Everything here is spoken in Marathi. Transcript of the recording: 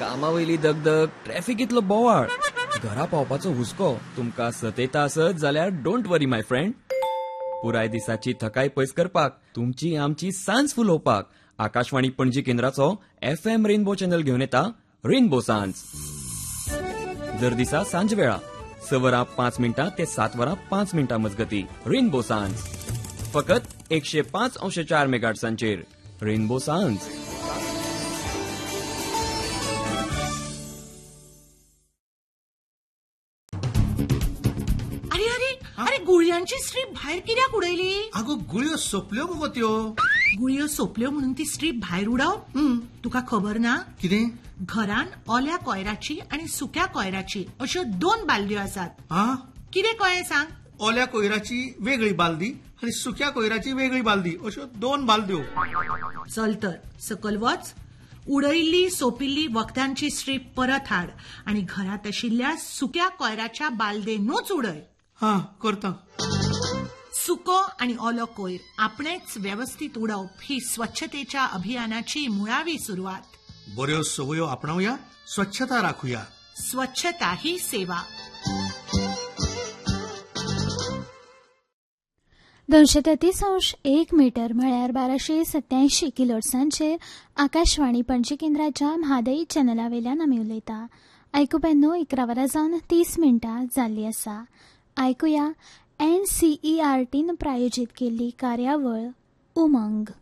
कामावयली दगदग, ट्रॅफिकीतलो बोवाळ, घरा पावपाचो हुस्को तुमकां सतयता आसत जाल्यार डोंट वरी माय फ्रेंड. पुराय दिसाची थकाय पयस करपाक, तुमची आमची सांज फुलोवपाक Akashvani Panaji केंद्राचो FM rainbow channel घेवन येता रेनबो सांज. दर दिसा सांज वेळा 6 वरां 5 मिनटां ते 7 वरां 5 मिनटां मजगती रेनबो सांज. फकत 105.4 मेगाहर्ट्झांचेर रेनबो सांज. अरे गुळयांची स्ट्रीप भायर कित्याक उडयली? आगो गुळयो सोंपल्यो मुगो त्यो. गुळयो सोंपल्यो म्हणून ती स्ट्रीप भायर उडप? तुका खबर ना? कितें? घरान ओल्या कोयराची आणि सुक्या कोयराची अश्यो 2 बालद्यो आसात. कितें कळ्ळें सांग? ओल्या कोयराची वेगळी बालदी आणि सुक्या कोयराची वेगळी बालदी अश्यो 2 बालद्यो. चल तर सकल वच, उडयिल्ली सोंपिल्ली वखदांची स्ट्रीप परत हाड आणि घरात आशिल्ल्या सुक्या कोयराच्या बालदेनूच उडय. करता. सुको आणि ओलो कोयर आपणेच व्यवस्थित उडवप ही स्वच्छतेच्या अभियानाची मुळावी सुरुवात. बऱ्यो सवयो आपणावया, स्वच्छता राखूया. स्वच्छता ही सेवा. 233.1 मीटर म्हळ्यार 1287 किलोहर्ट्झांचेर आकाशवाणी पणजी केंद्राच्या म्हादई चॅनलावेल्यान आमी उलयता. आयकुप्यांनो 11 वरां जावन 30 मिनटां जाल्ली आसा. आयकुया NCERTन प्रायोजीत केल्ली कार्यावळ उमंग.